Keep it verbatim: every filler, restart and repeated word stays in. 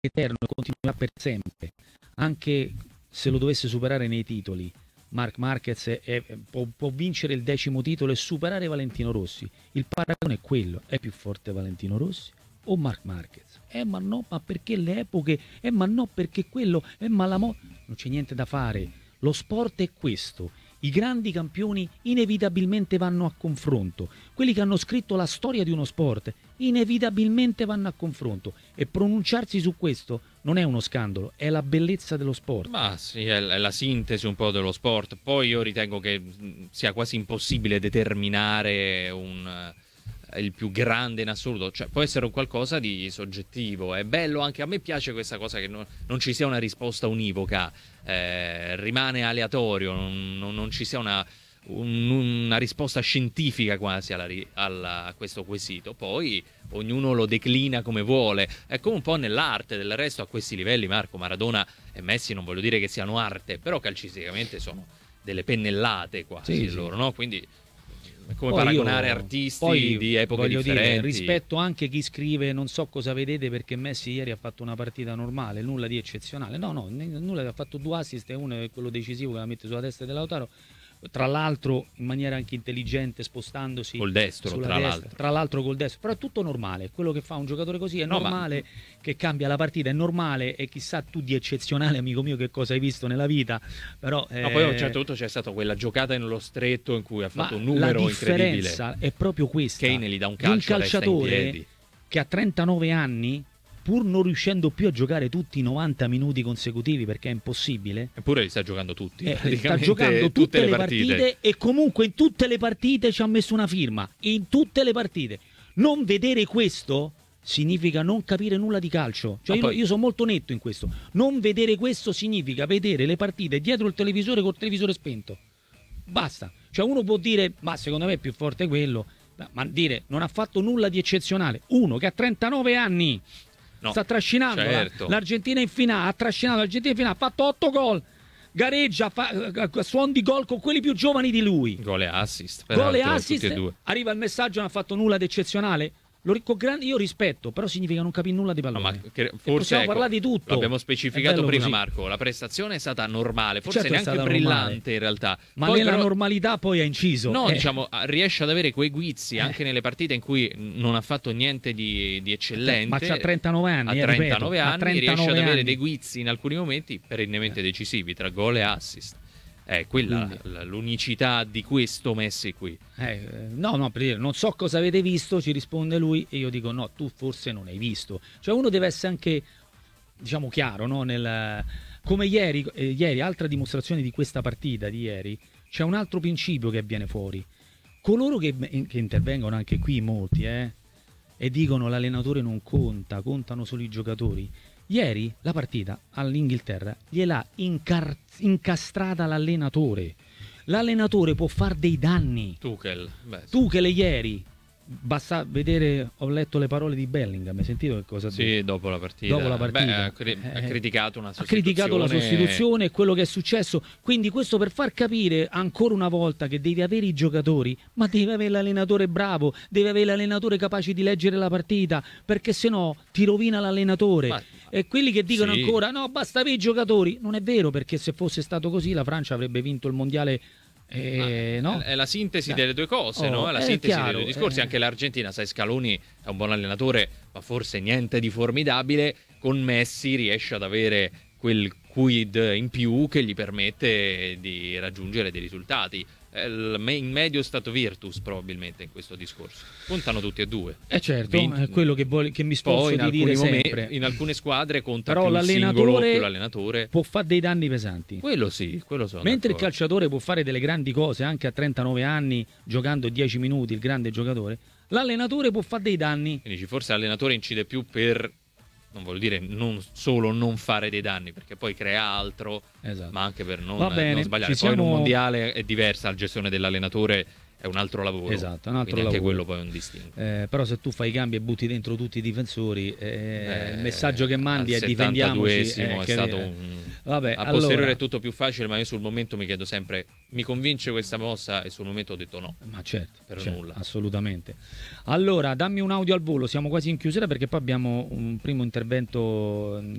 eterno e continuerà per sempre, anche se lo dovesse superare nei titoli. Marc Marquez è, è, può, può vincere il decimo titolo e superare Valentino Rossi. Il paragone è quello: è più forte Valentino Rossi o Marc Marquez? Eh ma no, ma perché le epoche? Eh ma no, perché quello? Eh ma la mo... Non c'è niente da fare. Lo sport è questo. I grandi campioni inevitabilmente vanno a confronto. Quelli che hanno scritto la storia di uno sport inevitabilmente vanno a confronto. E pronunciarsi su questo non è uno scandalo, è la bellezza dello sport. Ma sì, è la sintesi un po' dello sport. Poi io ritengo che sia quasi impossibile determinare un... il più grande in assoluto, cioè può essere un qualcosa di soggettivo. È bello, anche a me piace questa cosa che non, non ci sia una risposta univoca, eh, rimane aleatorio, non, non, non ci sia una, un, una risposta scientifica quasi alla, alla, a questo quesito. Poi ognuno lo declina come vuole, è come un po' nell'arte. Del resto a questi livelli Marco, Maradona e Messi non voglio dire che siano arte, però calcisticamente sono delle pennellate quasi, sì, loro, sì. No? Quindi come poi paragonare io, artisti di epoche differenti. Dire, rispetto anche chi scrive non so cosa vedete perché Messi ieri ha fatto una partita normale, nulla di eccezionale. No, no, nulla, ha fatto due assist e uno è quello decisivo che la mette sulla testa di Lautaro. Tra l'altro in maniera anche intelligente, spostandosi col destro, tra destra, l'altro. Tra l'altro col destro, però è tutto normale. Quello che fa un giocatore così è no, normale, ma... che cambia la partita, è normale. E chissà tu di eccezionale, amico mio, che cosa hai visto nella vita. Però no, eh... poi a un certo punto c'è stata quella giocata nello stretto in cui ha fatto un numero incredibile. La differenza è proprio questa: Kane gli dà un calcio, un calciatore che ha trentanove anni, pur non riuscendo più a giocare tutti i novanta minuti consecutivi perché è impossibile, eppure li sta giocando tutti, eh, sta giocando tutte, tutte le partite. partite e comunque in tutte le partite ci ha messo una firma, in tutte le partite. Non vedere questo significa non capire nulla di calcio, cioè io, poi... io sono molto netto in questo. Non vedere questo significa vedere le partite dietro il televisore col televisore spento, basta. Cioè uno può dire ma secondo me è più forte quello, ma dire non ha fatto nulla di eccezionale uno che ha trentanove anni. No, sta trascinando certo. l'Argentina in finale, ha trascinato l'Argentina in finale, ha fatto otto gol, gareggia, fa, suon di gol con quelli più giovani di lui. Gol e assist, gol e assist, tutti e due. Arriva il messaggio, non ha fatto nulla di eccezionale. Lo, con grande, io rispetto, però significa non capire nulla di pallone. No, ma che, forse possiamo ecco, parlare di tutto. L'abbiamo specificato prima, così. Marco. La prestazione è stata normale, forse certo neanche brillante normale. In realtà. Ma poi nella però, normalità poi ha inciso. No, eh. diciamo, riesce ad avere quei guizzi eh. anche nelle partite in cui non ha fatto niente di, di eccellente. Ma c'ha trentanove anni. A trentanove ripeto, anni a trentanove riesce ad avere anni. dei guizzi in alcuni momenti perennemente eh. decisivi, tra gol e assist. È quella Quindi. l'unicità di questo Messi qui. Eh, no, no, per dire, non so cosa avete visto, ci risponde lui e io dico no, tu forse non hai visto. Cioè uno deve essere anche, diciamo, chiaro, no? Nel, come ieri, eh, ieri, altra dimostrazione di questa partita di ieri, c'è un altro principio che viene fuori. Coloro che, che intervengono anche qui, molti, eh, e dicono l'allenatore non conta, contano solo i giocatori. Ieri la partita all'Inghilterra gliel'ha incar- incastrata l'allenatore. L'allenatore può far dei danni. Tuchel, beh, sì. Tuchel ieri, basta vedere, ho letto le parole di Bellingham, hai sentito che cosa ha detto? Sì, dopo la partita. Dopo la partita. Beh, ha, cri- ha criticato una sostituzione. Ha criticato la sostituzione e quello che è successo. Quindi questo per far capire ancora una volta che devi avere i giocatori, ma devi avere l'allenatore bravo, devi avere l'allenatore capace di leggere la partita, perché sennò ti rovina l'allenatore. Ma... E quelli che dicono sì. ancora no, basta avere i giocatori, non è vero, perché se fosse stato così la Francia avrebbe vinto il mondiale. Eh, no? È la sintesi delle due cose, oh, no? È la è sintesi chiaro, dei due discorsi. eh. Anche l'Argentina, sai, Scaloni è un buon allenatore, ma forse niente di formidabile. Con Messi riesce ad avere quel quid in più che gli permette di raggiungere dei risultati. In medio stato virtus probabilmente in questo discorso. Contano tutti e due. Eh certo, Vin- è quello che, vuole, che mi sforzo Poi, di dire momenti, sempre. In alcune squadre conta però più il singolo più l'allenatore. Può fare dei danni pesanti. Quello sì, quello sono Mentre d'accordo. il calciatore può fare delle grandi cose anche a trentanove anni giocando dieci minuti, il grande giocatore, l'allenatore può fare dei danni. Quindi forse l'allenatore incide più per, non vuol dire non solo non fare dei danni, perché poi crea altro, esatto. ma anche per non, Va bene, non sbagliare. siamo... Poi in un mondiale è diversa la gestione dell'allenatore, è un altro lavoro. Esatto, un altro lavoro. Anche quello poi è un distinto. Eh, però se tu fai i cambi e butti dentro tutti i difensori, eh, eh, il messaggio che mandi è difendiamoci. Eh, è stato un... Vabbè, A posteriore allora... è tutto più facile, ma io sul momento mi chiedo sempre, mi convince questa mossa? E sul momento ho detto no. Ma certo, per certo, nulla. assolutamente. Allora, dammi un audio al volo, siamo quasi in chiusura perché poi abbiamo un primo intervento